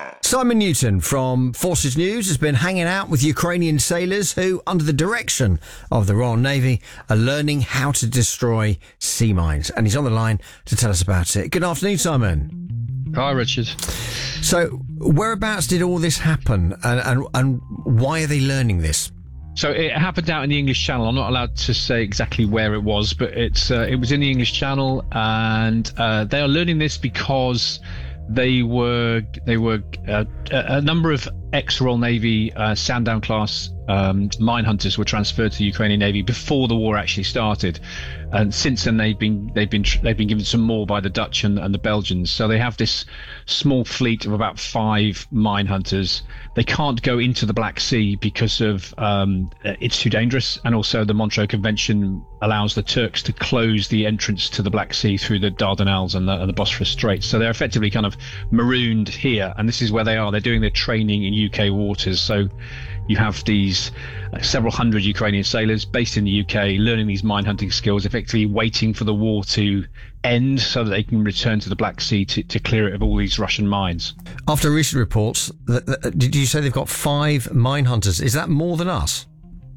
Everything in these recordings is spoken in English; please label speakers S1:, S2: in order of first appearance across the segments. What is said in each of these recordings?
S1: Simon Newton from Forces News has been hanging out with Ukrainian sailors who, under the direction of the Royal Navy, are learning how to destroy sea mines. And he's on the line to tell us about it. Good afternoon, Simon.
S2: Hi, Richard.
S1: So, whereabouts did all this happen, and why are they learning this?
S2: So it happened out in the English Channel. I'm not allowed to say exactly where it was, but it was in the English Channel, and they are learning this because they were a number of ex-Royal Navy Sandown class mine hunters were transferred to the Ukrainian Navy before the war actually started, and since then they've been given some more by the Dutch and the Belgians. So they have this small fleet of about 5 mine hunters. They can't go into the Black Sea because of it's too dangerous, and also the Montreux Convention allows the Turks to close the entrance to the Black Sea through the Dardanelles and the Bosphorus Straits. So they're effectively kind of marooned here, and this is where they are. They're doing their training in UK waters. So you have these several hundred Ukrainian sailors based in the UK learning these mine hunting skills, effectively waiting for the war to end so that they can return to the Black Sea to clear it of all these Russian mines.
S1: After recent reports, did you say they've got 5 mine hunters? Is that more than us?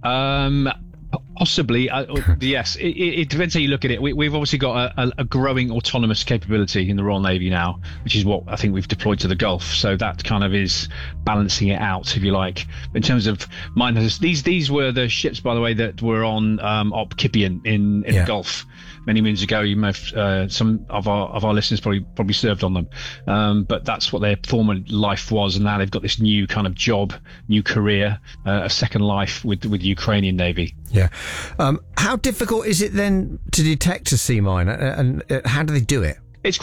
S2: Possibly, yes. It depends how you look at it. We've obviously got a growing autonomous capability in the Royal Navy now, which is what I think we've deployed to the Gulf. So that kind of is balancing it out, if you like. In terms of mine hunters, these were the ships, by the way, that were on Op Kipian in the Gulf many moons ago. You may have, some of our listeners probably served on them, but that's what their former life was, and now they've got this new kind of job, new career, a second life with the Ukrainian Navy.
S1: Yeah. How difficult is it then to detect a sea mine, and how do they do it?
S2: It's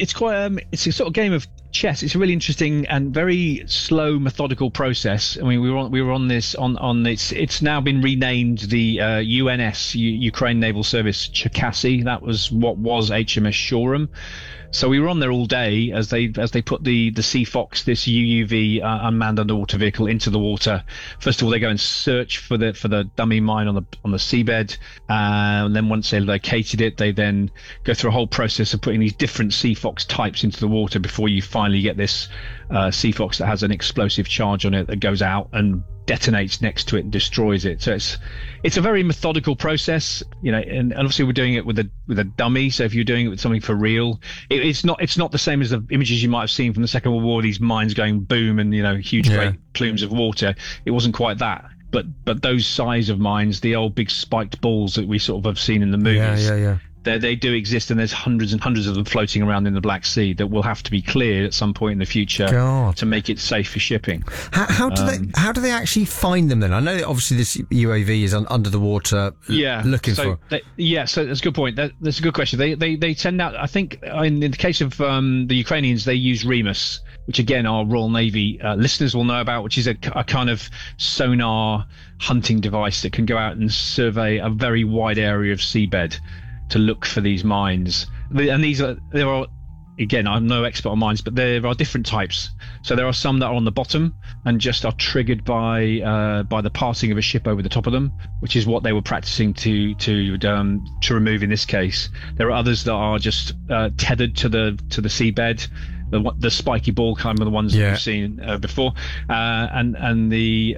S2: a sort of game of chess. It's a really interesting and very slow, methodical process. I mean, we were on this on this. It's now been renamed the UNS Ukraine Naval Service Cherkasy. That was what was HMS Shoreham. So we were on there all day as they put the Sea Fox, this UUV unmanned underwater vehicle, into the water. First of all, they go and search for the dummy mine on the seabed, and then once they located it, they then go through a whole process of putting these different Sea Fox types into the water before you finally get this Sea Fox that has an explosive charge on it that goes out and detonates next to it and destroys it. So it's a very methodical process, and obviously we're doing it with a dummy. So if you're doing it with something for real, it's not the same as the images you might have seen from the Second World War, these mines going boom and huge great plumes of water. It wasn't quite that, but those size of mines, the old big spiked balls that we sort of have seen in the movies, they do exist, and there's hundreds and hundreds of them floating around in the Black Sea that will have to be cleared at some point in the future to make it safe for shipping.
S1: How do they actually find them then? I know that obviously this UAV is under the water looking for.
S2: So that's a good point. That's a good question. They send out, I think, in the case of the Ukrainians, they use Remus, which again our Royal Navy listeners will know about, which is a kind of sonar hunting device that can go out and survey a very wide area of seabed to look for these mines. And there are, again, I'm no expert on mines, but there are different types. So there are some that are on the bottom and just are triggered by the passing of a ship over the top of them, which is what they were practicing to remove in this case. There are others that are just tethered to the seabed. The spiky ball kind of the ones that we've seen before, and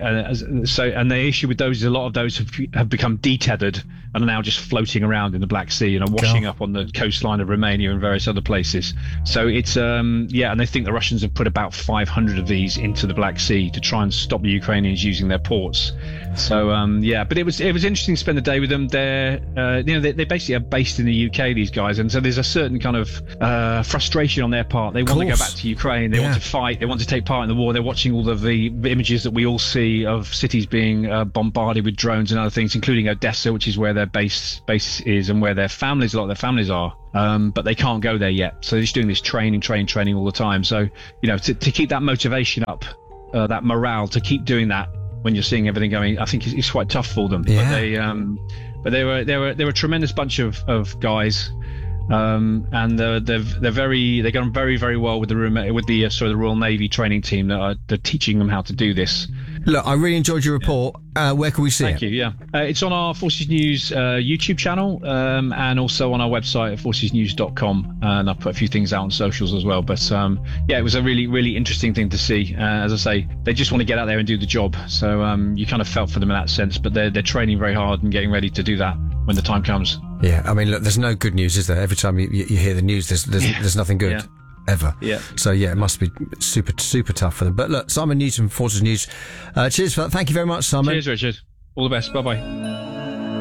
S2: the issue with those is a lot of those have become detethered and are now just floating around in the Black Sea and are washing up on the coastline of Romania and various other places. So it's and they think the Russians have put about 500 of these into the Black Sea to try and stop the Ukrainians using their ports. So but it was interesting to spend the day with them. They basically are based in the UK, these guys, and so there's a certain kind of frustration on their part. They want to go back to Ukraine. They want to fight. They want to take part in the war. They're watching all of the images that we all see of cities being bombarded with drones and other things, including Odessa, which is where their base is and where a lot of their families are. But they can't go there yet. So they're just doing this training all the time. So, to keep that motivation up, that morale, to keep doing that when you're seeing everything going, I think it's quite tough for them. Yeah. But they were a tremendous bunch of guys. And they're going very, very well with the Royal Navy training team that are teaching them how to do this.
S1: Look, I really enjoyed your report. Where can we see it?
S2: Thank you. Yeah, it's on our Forces News YouTube channel, and also on our website at forcesnews.com. And I've put a few things out on socials as well. But yeah, it was a really, really interesting thing to see. As I say, they just want to get out there and do the job. So you kind of felt for them in that sense. But they're training very hard and getting ready to do that when the time comes.
S1: Yeah, I mean, look, there's no good news, is there? Every time you hear the news, there's nothing good.
S2: Yeah.
S1: Ever.
S2: Yeah.
S1: So yeah, it must be super, super tough for them. But look, Simon Newton from Forces News. Cheers for that. Thank you very much, Simon.
S2: Cheers, Richard. All the best. Bye bye.